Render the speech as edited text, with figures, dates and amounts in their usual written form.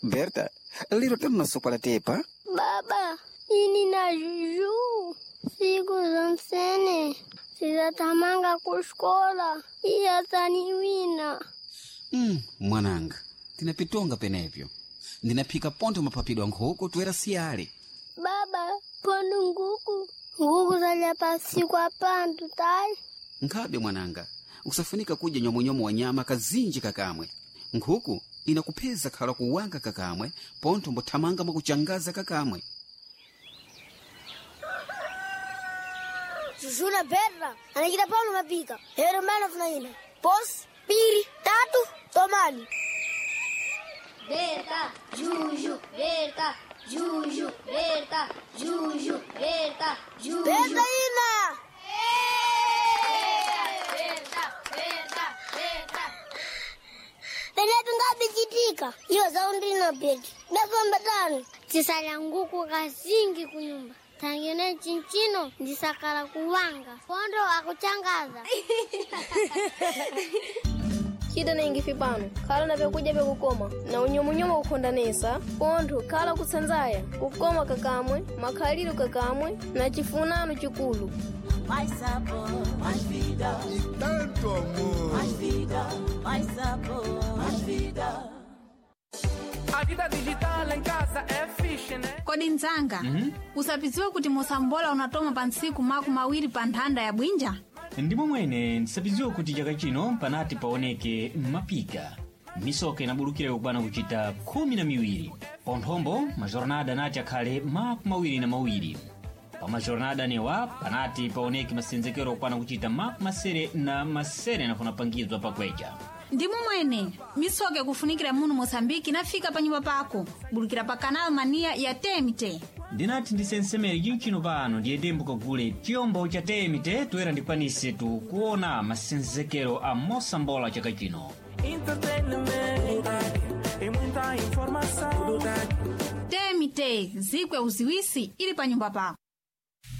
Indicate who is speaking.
Speaker 1: Berta, lero tena sopa la tepa?
Speaker 2: Baba, ini na juju. Siku zamsene. Sizatamanga kuskola. Iya taniwina.
Speaker 1: Mwananga, tinapitonga penevyo. Ndinapika ponto mapapido nkhuku tuwera siyale.
Speaker 2: Baba, pondo nguku. Nguku zalya pasiku apantu tai.
Speaker 1: Nkabe mwananga, usafunika kuja nyomonyomo wa nyama kazinji kakamwe. Nkhuku inakupeza khala kuwanga kakamwe, ponto mbotamanga mwakuchangaza kakamwe.
Speaker 2: Jujuna Berta, anakita pauno mapika. Hero mana funaina. Pos, piri, tatu, tomani. Berta, Juju, Berta, Juju, Berta, Juju, Berta, Juju. Berta ina! Berta, Berta, Berta. Penetu ngapi jitika? Iyo zaundi na beti. Ndapamba tano. Tisala nguku kazingi kunyumba. Tangene chinchino ndisakala kuwanga. Pondo akuchangaza.
Speaker 3: Chida na ingifi pano, kala na vyakuja vya kukoma, na unyomunyoma ukondanesa, pondo kala kutsanzaya, kukoma kakamwe, makhalilu kakamwe, na chifunano chikulu.
Speaker 4: Mais sabor, mais vida.
Speaker 5: Tanto amor.
Speaker 4: Mais vida, mais sabor, mais vida.
Speaker 6: A vida digital em casa é fixe, né?
Speaker 7: Kodi nzanga, usapiziwe kuti mosambola unatoma pansiku maku mawiri pa nthanda ya bwinja?
Speaker 8: Ndimo mwene ndisapiziwe kuti chaka chino panati paoneke mapika. Misoka inabulukira kukwana kuchita 12. Ponthombo, majornada nati akhale maku mawiri na mawiri. Pa majornada newa panati paoneke masenzekero kukwana kuchita maku masere na masere nafuna pangizwa pakweja.
Speaker 7: Ndimo mwene, misoke kufunikira muno Mosambiki nafika pa nyumba pako, bulukira pa kanal mania ya Temite.
Speaker 8: Ndinati ndisensemere chino pano ndiyedembo kagule chiyombo cha Temite tuwera ndikwanise tu kuona masenzekero a mosambola chaka chino.
Speaker 6: Entretenimento e muita informação.
Speaker 7: Temite, zikwe uziwisi ili pa nyumba pako.